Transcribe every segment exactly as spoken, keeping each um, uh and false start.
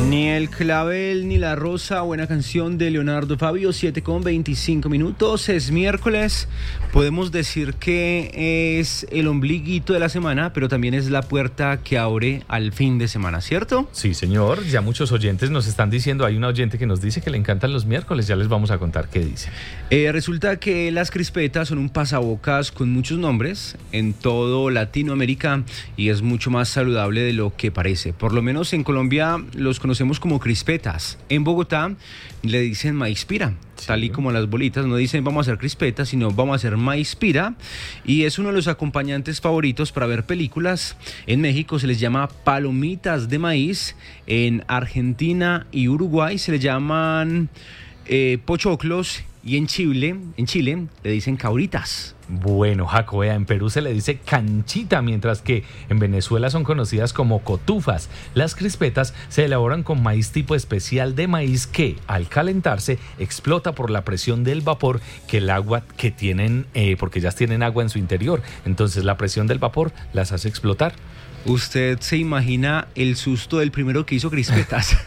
Ni el clavel ni la rosa, buena canción de Leonardo Fabio, siete con veinticinco minutos, es miércoles, podemos decir que es el ombliguito de la semana, pero también es la puerta que abre al fin de semana, ¿cierto? Sí, señor, ya muchos oyentes nos están diciendo, hay una oyente que nos dice que le encantan los miércoles, ya les vamos a contar qué dice. Eh, resulta que las crispetas son un pasabocas con muchos nombres en todo Latinoamérica y es mucho más saludable de lo que parece, por lo menos en Colombia los conocemos como crispetas. En Bogotá le dicen maíz pira, sí. Tal y como las bolitas, no dicen vamos a hacer crispetas, sino vamos a hacer maíz pira, y es uno de los acompañantes favoritos para ver películas. En México se les llama palomitas de maíz, en Argentina y Uruguay se les llaman eh, pochoclos, y en Chile, en Chile le dicen cauritas. Bueno, Jacobea, en Perú se le dice canchita, mientras que en Venezuela son conocidas como cotufas. Las crispetas se elaboran con maíz tipo especial de maíz que, al calentarse, explota por la presión del vapor que el agua que tienen, eh, porque ellas tienen agua en su interior. Entonces la presión del vapor las hace explotar. ¿Usted se imagina el susto del primero que hizo crispetas?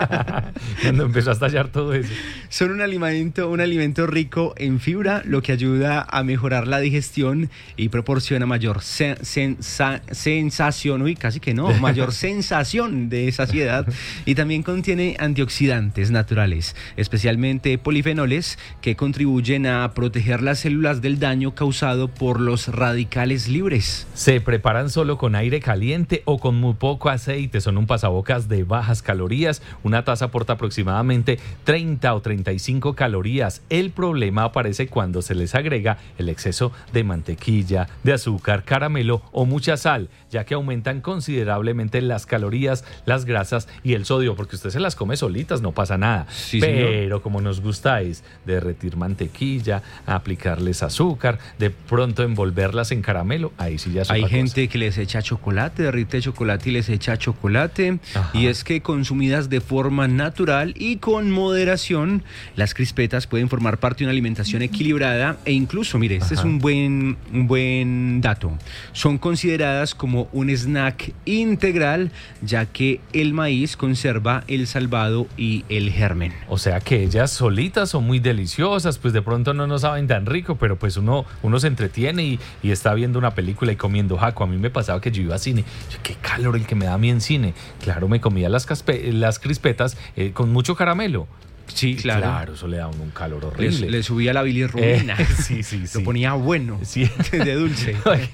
Cuando empezó a estallar todo eso. Son un alimento, un alimento rico en fibra, lo que ayuda a mejorar la digestión y proporciona mayor sen, sensa, sensación, uy, casi que no, mayor sensación de saciedad, y también contiene antioxidantes naturales, especialmente polifenoles, que contribuyen a proteger las células del daño causado por los radicales libres. Se preparan solo con aire caliente o con muy poco aceite, son un pasabocas de bajas calorías, una taza aporta aproximadamente treinta o treinta y cinco calorías. El problema aparece cuando se les agrega el exceso de mantequilla, de azúcar, caramelo o mucha sal, ya que aumentan considerablemente las calorías, las grasas y el sodio, porque usted se las come solitas, no pasa nada, sí, pero señor. Como nos gusta es derretir mantequilla, aplicarles azúcar, de pronto envolverlas en caramelo, ahí sí ya es Hay otra gente cosa. que les echa chocolate, derrite chocolate y les echa chocolate. Ajá. Y es que consumidas de forma natural y con moderación, las crispetas pueden formar parte de una alimentación equilibrada e incluso, mire, este Ajá. es un buen, un buen dato, son consideradas como un snack integral, ya que el maíz conserva el salvado y el germen. O sea que ellas solitas son muy deliciosas, pues de pronto no nos saben tan rico, pero pues uno, uno se entretiene y, y está viendo una película y comiendo. Jaco, a mí me pasaba que yo iba a cine, qué calor el que me da a mí en cine. Claro, me comía las, caspe, las crispetas eh, con mucho caramelo. Sí, claro. Claro, eso le da un calor horrible. Le, le subía la bilirrubina. Eh, sí, sí, sí. Lo ponía bueno, sí. de dulce.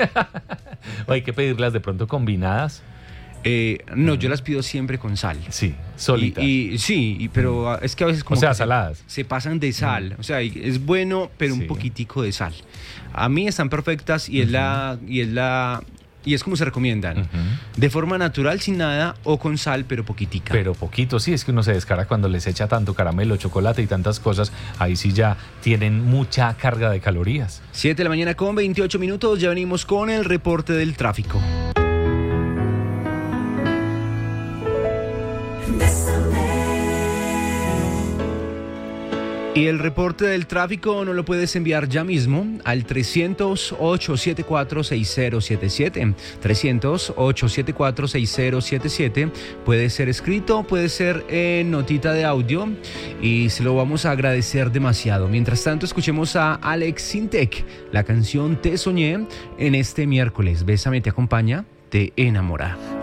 O hay que pedirlas de pronto combinadas. Eh, no, yo las pido siempre con sal. Sí, solitas. Y, y, sí, y, pero mm. es que a veces como o sea, que saladas. Se, se pasan de sal. Mm. O sea, es bueno, pero sí. un poquitico de sal. A mí están perfectas y uh-huh. es la... Y es la Y es como se recomiendan, uh-huh. de forma natural, sin nada, o con sal, pero poquitica. Pero poquito, sí, es que uno se descara cuando les echa tanto caramelo, chocolate y tantas cosas, ahí sí ya tienen mucha carga de calorías. siete de la mañana con veintiocho minutos, ya venimos con el reporte del tráfico. Y el reporte del tráfico no lo puedes enviar ya mismo al trescientos, ochocientos setenta y cuatro, sesenta siete siete. trescientos, ochocientos setenta y cuatro, sesenta siete siete. Puede ser escrito, puede ser en notita de audio y se lo vamos a agradecer demasiado. Mientras tanto, escuchemos a Alex Sintek, la canción Te Soñé en este miércoles. Bésame te acompaña, te enamora.